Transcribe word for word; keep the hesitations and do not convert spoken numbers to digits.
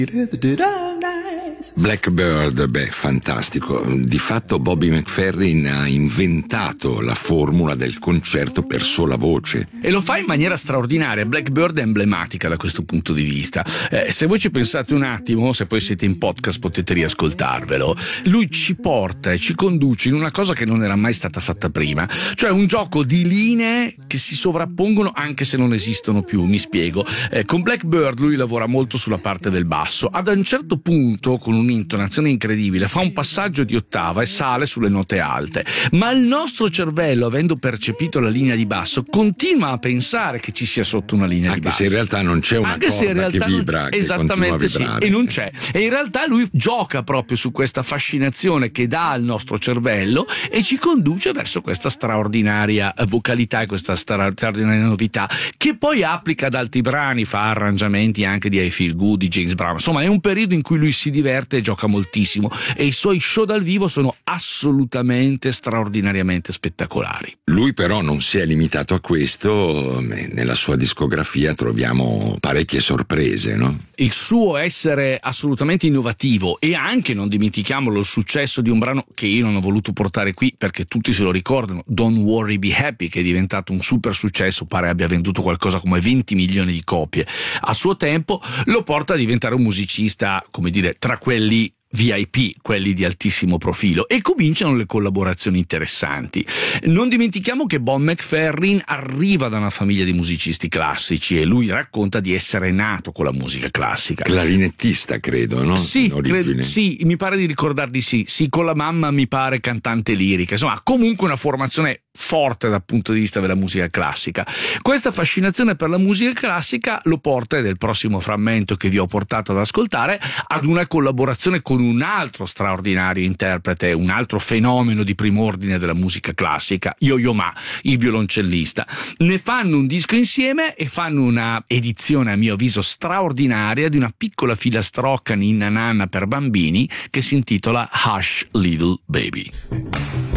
Blackbird, beh, fantastico. Di fatto Bobby McFerrin ha inventato la formula del concerto per sola voce. E lo fa in maniera straordinaria. Blackbird è emblematica da questo punto di vista. Eh, se voi ci pensate un attimo, se poi siete in podcast potete riascoltarvelo. Lui ci porta e ci conduce in una cosa che non era mai stata fatta prima, cioè un gioco di linee che si sovrappongono anche se non esistono più. Mi spiego. Eh, con Blackbird lui lavora molto sulla parte del basso. Ad un certo punto, con un'intonazione incredibile, fa un passaggio di ottava e sale sulle note alte, ma il nostro cervello, avendo percepito la linea di basso, continua a pensare che ci sia sotto una linea anche di basso, se in realtà non c'è una anche se in corda realtà che vibra, che esattamente sì, vibrare. e non c'è, e in realtà lui gioca proprio su questa fascinazione che dà al nostro cervello e ci conduce verso questa straordinaria vocalità e questa straordinaria novità, che poi applica ad altri brani, fa arrangiamenti anche di I Feel Good, di James Brown. Insomma, è un periodo in cui lui si diverte e gioca moltissimo, e i suoi show dal vivo sono assolutamente straordinariamente spettacolari. Lui però non si è limitato a questo. Nella sua discografia troviamo parecchie sorprese, no? Il suo essere assolutamente innovativo, e anche, non dimentichiamolo, il successo di un brano che io non ho voluto portare qui perché tutti se lo ricordano, Don't Worry Be Happy, che è diventato un super successo, pare abbia venduto qualcosa come venti milioni di copie a suo tempo, lo porta a diventare un musicista, come dire, tra quelli V I P, quelli di altissimo profilo, e cominciano le collaborazioni interessanti. Non dimentichiamo che Bob McFerrin arriva da una famiglia di musicisti classici e lui racconta di essere nato con la musica classica. Clarinettista, credo, no? Sì, credo, sì, mi pare di ricordar di sì. Sì, con la mamma mi pare cantante lirica. Insomma, comunque una formazione forte dal punto di vista della musica classica. Questa fascinazione per la musica classica lo porta, ed è il prossimo frammento che vi ho portato ad ascoltare, ad una collaborazione con un altro straordinario interprete, un altro fenomeno di prim'ordine della musica classica, Yo-Yo Ma, il violoncellista. Ne fanno un disco insieme e fanno una edizione, a mio avviso, straordinaria di una piccola filastrocca ninna nanna per bambini che si intitola Hush Little Baby.